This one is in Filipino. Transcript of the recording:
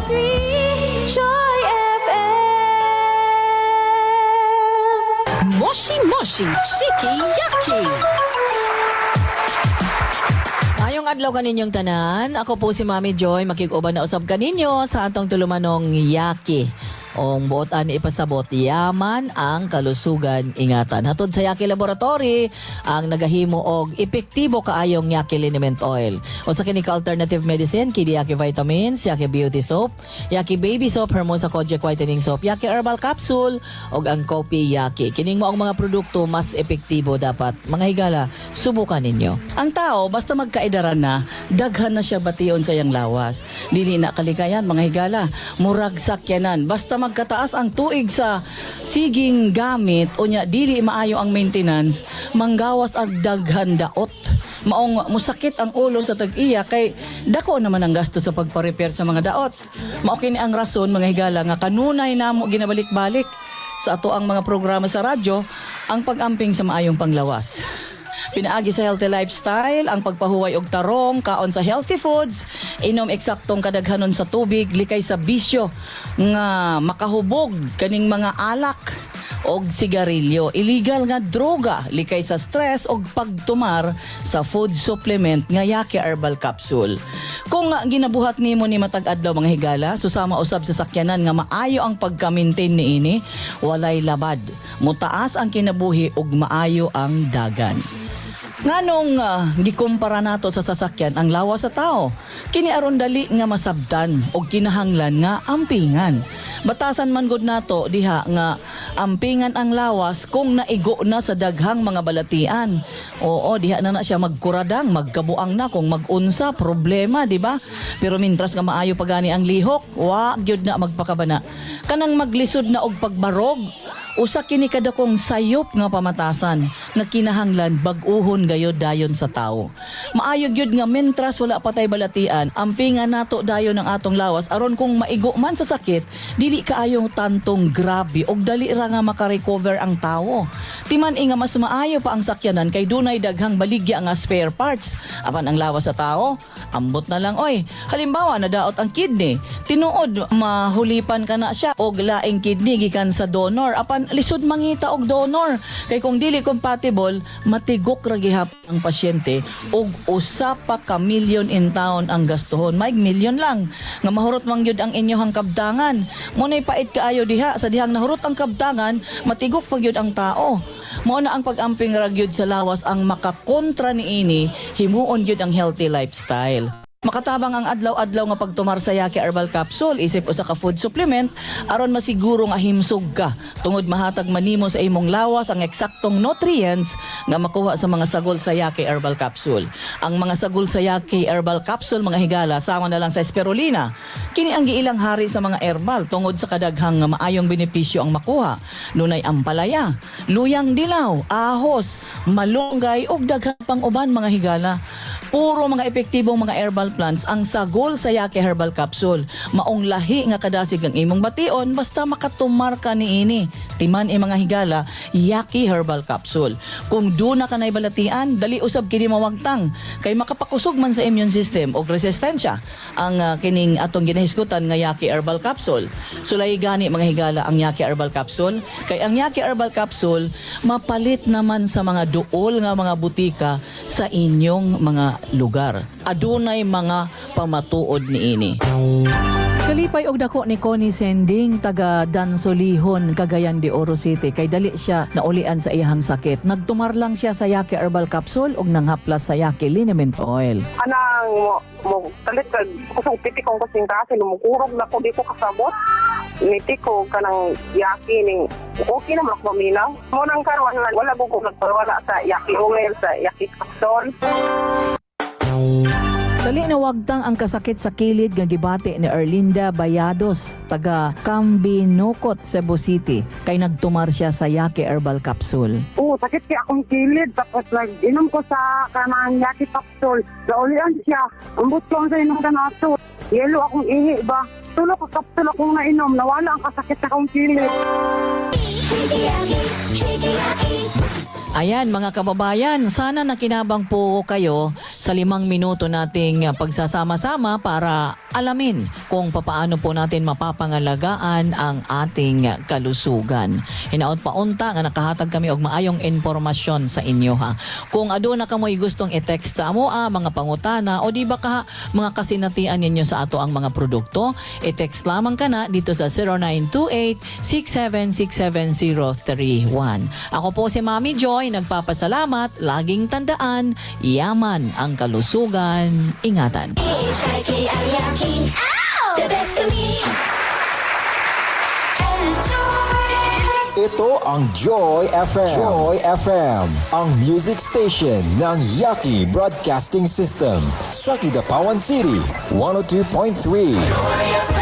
Joy FM. Moshi Moshi Shiki Yaki. Ngayong adlaw kaninyong tanan, ako po si Mami Joy, makig-uban na usab kaninyo sa atong tulumanong Yaki. Ong buot ani ipasabot, yaman ang kalusugan ingatan. Hatod sa Yaki Laboratory ang nagahimo og epektibo kaayong Yaki Liniment Oil. O sa kini ka alternative medicine, kini Yaki Vitamins, Yaki Beauty Soap, Yaki Baby Soap, Hermosa Kojic Whitening Soap, Yaki Herbal Capsule, og ang Kopi Yaki. Kining mo ang mga produkto mas epektibo dapat. Mga higala, subukan ninyo. Ang tao, basta magkaidaran na, daghan na siya bation sa iyang lawas. Dili na kalikayan, mga higala, murag sakyanan. Basta magkataas ang tuig sa siging gamit o nya dili maayo ang maintenance, manggawas ang daghan daot. Maong musakit ang ulo sa tag-iya kay dako naman ang gasto sa pagpa-repair sa mga daot. Mao kini ang rason, mga higala, nga kanunay namo ginabalik-balik sa ato ang mga programa sa radyo ang pag-amping sa maayong panglawas. Pinaagi sa healthy lifestyle, ang pagpahuway og tarong, kaon sa healthy foods, inom eksaktong kadaghanon sa tubig, likay sa bisyo nga makahubog kaning mga alak og sigarilyo, illegal nga droga, likay sa stress og pagtumar sa food supplement nga Yaki Herbal Capsule. Kung ginabuhat nimo ni matag adlaw, mga higala, susama usab sa sakyanan nga maayo ang pagka-maintain niini, walay labad, mutaas ang kinabuhi ug maayo ang dagan. Nganong gikumpara nato sa sasakyan ang lawas sa tao, kini aron dali nga masabtan og kinahanglan nga ampingan. Batasan man gud nato diha nga ampingan ang lawas kung naigo na sa daghang mga balatian. Oo, diha na siya magkuradang, magkabuang na kung magunsa problema, di ba? Pero mintras nga maayo pagani ang lihok, wa gyud na magpakabana. Kanang maglisod na og pagbarog, usa kini kadakong sayop nga pamatasan nga kinahanglan bag-uhon gayod dayon sa tawo. Maayo gyud nga mentras wala patay balatian, ampingan nato dayon ang atong lawas aron kung maigo man sa sakit, dili kaayong tantong grabe og dali ra nga makarecover ang tawo. Timan nga mas maayo pa ang sakyanan kay dunay daghang baligya nga spare parts. Apan ang lawas sa tawo, ambot na lang oy. Halimbawa nadaot ang kidney, tinuod mahulipan kana siya og laing kidney gikan sa donor, apan lisod mangita og donor. Kay kung dili compatible, matigok ra gihap ang pasyente og usa pa ka milyon in town ang gastuhon. Maig milyon lang nga mahurot man gyud ang inyohang kabdangan. Munay pait kaayo diha sa dihang nahurot ang kabdangan, matigok pa gyud ang tao. Mao na ang pag-amping ra gyud sa lawas ang makakontra niini, himuon gyud ang healthy lifestyle. Makatabang ang adlaw-adlaw nga pagtumar sa Yaki Herbal Capsule, isip usa ka food supplement aron masiguro nga himsog ka tungod mahatag manimo sa imong lawas ang eksaktong nutrients nga makuha sa mga sagol sa Yaki Herbal Capsule. Ang mga sagol sa Yaki Herbal Capsule, mga higala, sama na lang sa spirulina. Kini ang giilang hari sa mga herbal tungod sa kadaghang nga maayong benepisyo ang makuha. Dunay ampalaya, luyang dilaw, ahos, malunggay ug daghang pang uban, mga higala. Puro mga epektibong mga herbal plants ang sagol sa Yaki Herbal Capsule. Maong lahi nga kadasig ang imong bation basta makatumar ka niini. Timan mga higala, Yaki Herbal Capsule. Kung duna ka nay balatian, dali usab kini mawagtang kay makapakusog man sa immune system og resistensya ang kining atong ginahisgutan nga Yaki Herbal Capsule. Sulay gani, mga higala, ang Yaki Herbal Capsule kay ang Yaki Herbal Capsule mapalit naman sa mga duol nga mga butika sa inyong mga lugar. Adunay mga pamatuod niini. Kalipay og dako ni Connie Sending, taga Dansolihon, Cagayan de Oro City, kay dali siya naulian sa iyang sakit. Nagtumar lang siya sa Yaki Herbal Capsule og nanghaplas sa Yaki Liniment Oil. Anang mo talit kag kusog piti kong kasing kasi lumukurog na ko di ko kasabot. Niti ko kanang Yaki ning okay naman ako maminaw. Mo nang karon wala ko nagpawala sa Yaki oil, sa Yaki capsule. Dali na wagtang ang kasakit sa kilid nga gibati ni Erlinda Bayados, taga Cambinocot, Cebu City, kay nagtumar siya sa Yaki Herbal Capsule. Sakit kaya akong kilid tapos inom ko sa kanang Yaki capsule. Naulian siya. Ambot ko ang sa inom kanato. Yelo akong ihi ba? tulog ko kapsula kong nainom, nawala ang kasakit sa kong kilid. Ayan mga kababayan, sana nakinabang po kayo sa 5 minuto nating pagsasama-sama para alamin kung papaano po natin mapapangalagaan ang ating kalusugan. Hinaot paunta nga nakahatag kami og maayong impormasyon sa inyo ha. Kung aduna ka mo'y gustong i-text sa amo mga pangutana o di ba ka mga kasinatian ninyo sa ato ang mga produkto, i-text lamang ka na dito sa 0928-6767-031. Ako po si Mami Joy, nagpapasalamat, laging tandaan, yaman ang kalusugan, ingatan. The best of me. Ito ang Joy FM. Joy FM, ang music station ng Yaki Broadcasting System sa Kidapawan City, 102.3.